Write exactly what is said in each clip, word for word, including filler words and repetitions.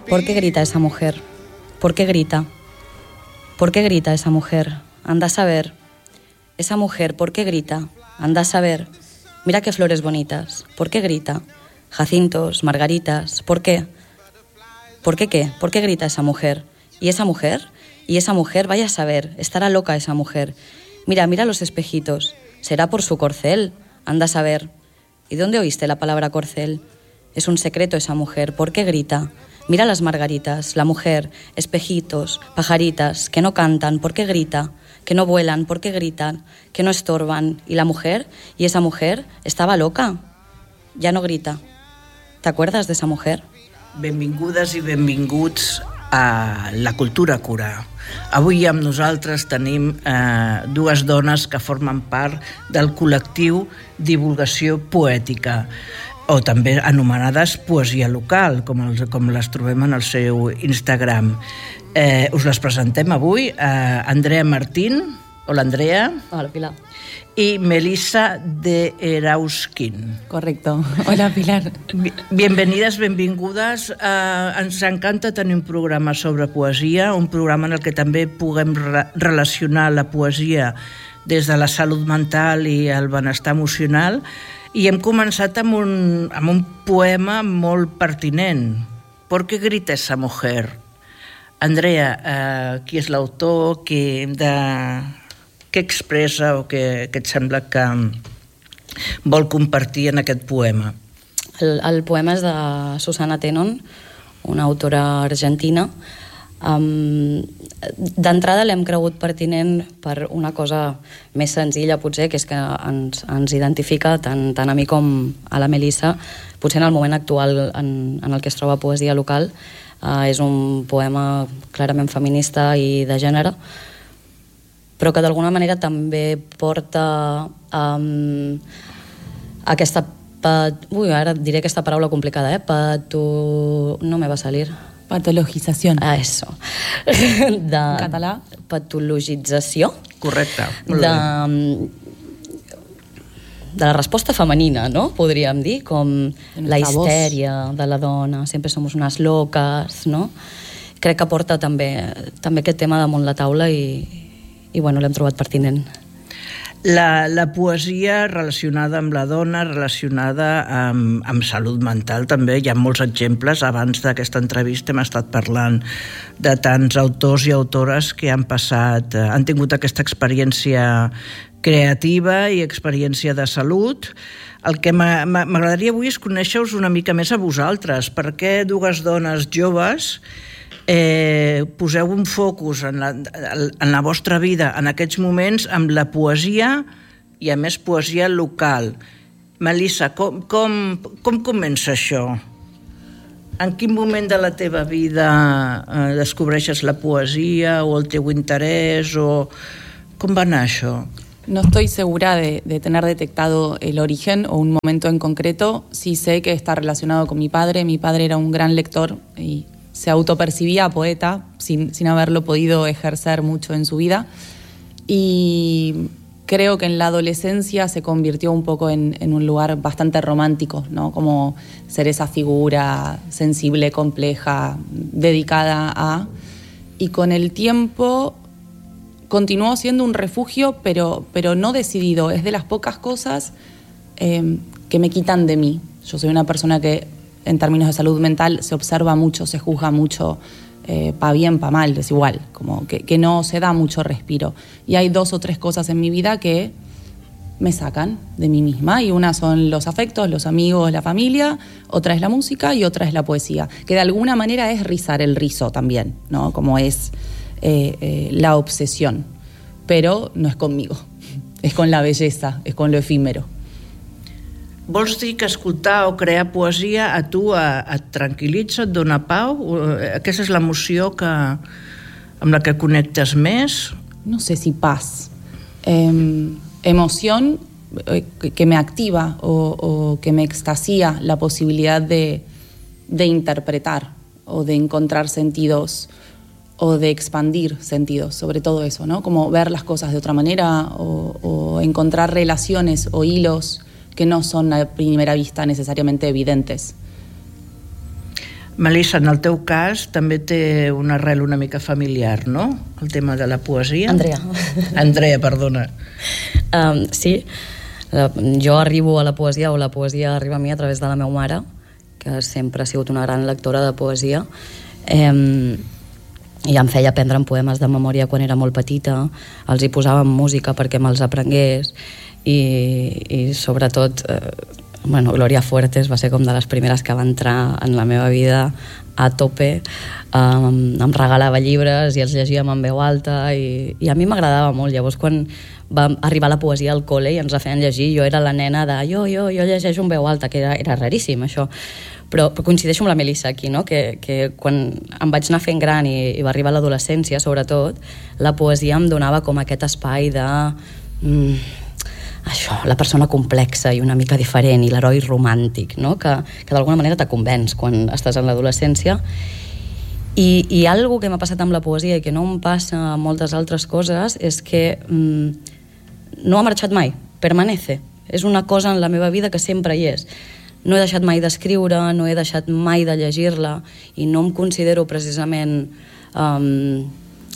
¿Por qué grita esa mujer? ¿Por qué grita? ¿Por qué grita esa mujer? Anda a saber. Esa mujer, ¿por qué grita? Anda a saber. Mira qué flores bonitas. ¿Por qué grita? Jacintos, margaritas. ¿Por qué? ¿Por qué qué? ¿Por qué grita esa mujer? ¿Y esa mujer? ¿Y esa mujer? Vaya a saber. Estará loca esa mujer. Mira, mira los espejitos. ¿Será por su corcel? Anda a saber. ¿Y dónde oíste la palabra corcel? Es un secreto esa mujer. ¿Por qué grita? Mira las margaritas, la mujer, espejitos, pajaritas, que no cantan. ¿Por qué grita? Que no vuelan. ¿Por qué gritan? Que no estorban. ¿Y la mujer? ¿Y esa mujer? ¿Estaba loca? Ya no grita. ¿Te acuerdas de esa mujer? Benvingudes i benvinguts a La Cultura Cura. Avui amb nosaltres tenim eh, dues dones que formen part del col·lectiu Divulgació Poètica, o també anomenades Poesia Local, com, els, com les trobem en el seu Instagram. Eh, us les presentem avui. Eh, Andrea Martín. Hola, Andrea. Hola, Pilar. Y Melissa de Erauskin. Correcto. Hola, Pilar. Bienvenidas, benvingudes. Uh, ens encanta tenir un programa sobre poesia, un programa en el que també puguem re relacionar la poesia des de la salut mental i el benestar emocional. I hem començat amb un, amb un poema molt pertinent. ¿Por qué grita esa mujer? Andrea, uh, qui és l'autor? Qui de... Què expressa o què, què et sembla que vol compartir en aquest poema? El, el poema és de Susana Tenon, una autora argentina. Um, D'entrada l'hem cregut pertinent per una cosa més senzilla, potser, que és que ens, ens identifica tant, tant a mi com a la Melissa, potser en el moment actual en, en el que es troba Poesia Local. Uh, és un poema clarament feminista i de gènere, però que d'alguna manera també porta um, aquesta... Pat... Ui, ara diré aquesta paraula complicada, eh? Pato... No me va a salir. Patologización. Ah, eso. De... En català? Patologització. Correcte. De... de la resposta femenina, no? Podríem dir, com la histèria de la dona, sempre som unes loques, no? Crec que porta també, també aquest tema damunt la taula i... i bueno, l'hem trobat pertinent. La, la poesia relacionada amb la dona, relacionada amb, amb salut mental també, hi ha molts exemples. Abans d'aquesta entrevista hem estat parlant de tants autors i autores que han passat, han tingut aquesta experiència creativa i experiència de salut. El que m'agradaria avui és conèixer-vos una mica més a vosaltres. Per què dues dones joves Eh, poseu un focus en la, en la vostra vida en aquests moments amb la poesia i a més poesia local. Melissa, com, com, com comença això? En quin moment de la teva vida eh, descobreixes la poesia o el teu interès o com va anar això? No estoy segura de, de tener detectado el origen o un momento en concreto. Sí sé que está relacionado con mi padre. Mi padre era un gran lector y se autopercibía poeta sin, sin haberlo podido ejercer mucho en su vida, y creo que en la adolescencia se convirtió un poco en, en un lugar bastante romántico, ¿no? Como ser esa figura sensible, compleja, dedicada a... Y con el tiempo continuó siendo un refugio, pero, pero no decidido. Es de las pocas cosas eh, que me quitan de mí. Yo soy una persona que en términos de salud mental se observa mucho, se juzga mucho, eh, pa' bien, pa' mal, es igual, como que, que no se da mucho respiro. Y hay dos o tres cosas en mi vida que me sacan de mí misma, y una son los afectos, los amigos, la familia, otra es la música y otra es la poesía, que de alguna manera es rizar el rizo también, ¿no? Como es eh, eh, la obsesión, pero no es conmigo, es con la belleza, es con lo efímero. Vols dir que escoltar o crear poesia a tu et tranquil·litza, et dona pau? Aquesta és l'emoció que, amb la que connectes més? No sé si paz. Eh, emoción eh, que me activa o, o que me extasía la posibilidad de, de interpretar o de encontrar sentidos o de expandir sentidos, sobre todo eso, ¿no? Como ver las cosas de otra manera o, o encontrar relaciones o hilos que no son a primera vista necesariamente evidentes. Melissa, en el teu cas també té una arrel una mica familiar, no? El tema de la poesia. Andrea. Andrea, perdona. Um, sí, jo arribo a la poesia, o la poesia arriba a mi a través de la meva mare, que sempre ha sigut una gran lectora de poesia. Um, i em feia aprendre poemes de memòria quan era molt petita, els hi posàvem música perquè me'ls aprengués, i, i sobretot eh, bueno, Gloria Fuertes va ser com de les primeres que va entrar en la meva vida a tope. Um, em regalava llibres i els llegíem en veu alta, i, i a mi m'agradava molt. Llavors, quan va arribar la poesia al col·le i ens la feien llegir, jo era la nena de jo, jo, jo llegeixo en veu alta, que era, era raríssim això. Però, però coincideixo amb la Melissa aquí, no? que, que quan em vaig anar fent gran i, i va arribar l'adolescència, sobretot, la poesia em donava com aquest espai de... Mm, això, la persona complexa i una mica diferent, i l'heroi romàntic, no? que, que d'alguna manera te convenç quan estàs en l'adolescència. I, i algo que m'ha passat amb la poesia i que no em passa amb moltes altres coses és que mm, no ha marxat mai, permanece. És una cosa en la meva vida que sempre hi és. No he deixat mai d'escriure, no he deixat mai de llegir-la, i no em considero precisament um,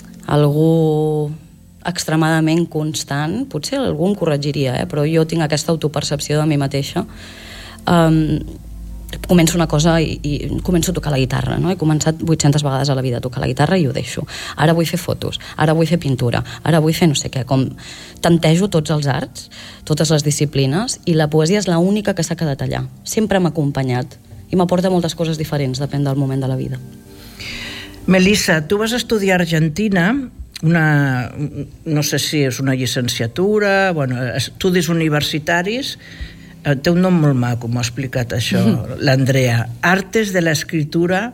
algú extremadament constant. Potser algú em corregiria, eh? però jo tinc aquesta autopercepció de mi mateixa. Um, començo una cosa i, i començo a tocar la guitarra, no? He començat vuit-centes vegades a la vida a tocar la guitarra i ho deixo. Ara vull fer fotos, ara vull fer pintura, ara vull fer no sé què. Com tantejo tots els arts, totes les disciplines, i la poesia és l'única que s'ha quedat allà. Sempre m'ha acompanyat i m'aporta moltes coses diferents, depèn del moment de la vida. Melissa, tu vas estudiar a Argentina, una, no sé si és una llicenciatura, bueno, estudis universitaris, té un nom molt maco, m'ha explicat això l'Andrea, Artes de la Escritura.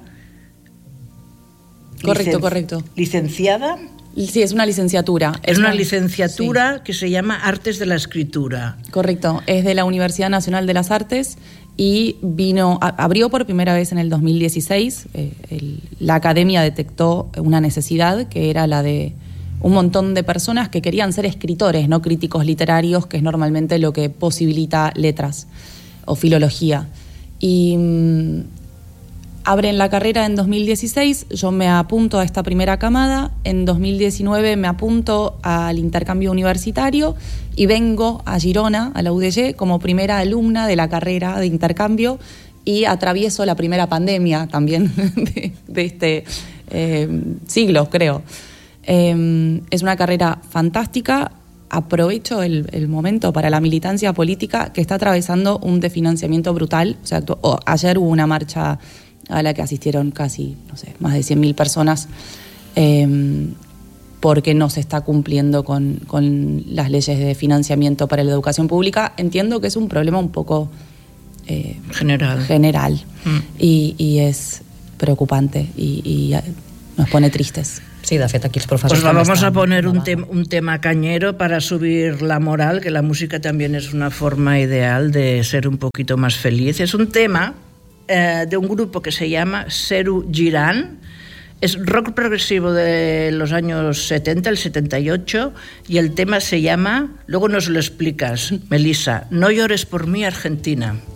Correcto, correcto. ¿Licenciada? Sí, es una licenciatura. Es una licenciatura, sí, que se llama Artes de la Escritura. Correcto, es de la Universidad Nacional de las Artes y vino, a, abrió por primera vez en el dos mil dieciséis. Eh, el, la academia detectó una necesidad que era la de un montón de personas que querían ser escritores, no críticos literarios, que es normalmente lo que posibilita letras o filología. Y mmm, abren la carrera en dos mil dieciséis, yo me apunto a esta primera camada, en dos mil diecinueve me apunto al intercambio universitario y vengo a Girona, a la U D G, como primera alumna de la carrera de intercambio, y atravieso la primera pandemia también de, de este eh, siglo, creo. Eh, es una carrera fantástica. Aprovecho el, el momento para la militancia política que está atravesando un desfinanciamiento brutal. O sea, oh, ayer hubo una marcha a la que asistieron casi, no sé, más de cien mil personas, eh, porque no se está cumpliendo con, con las leyes de financiamiento para la educación pública. Entiendo que es un problema un poco eh, general, general mm. y, y es preocupante y, y nos pone tristes. Sí, de fet, aquí els professors... Pues vamos a poner un, tem un tema cañero para subir la moral, que la música también es una forma ideal de ser un poquito más feliz. Es un tema eh, de un grupo que se llama Seru Girán. Es rock progresivo de los años setenta, el setenta y ocho, y el tema se llama, luego nos lo explicas, Melissa, No llores por mí, Argentina.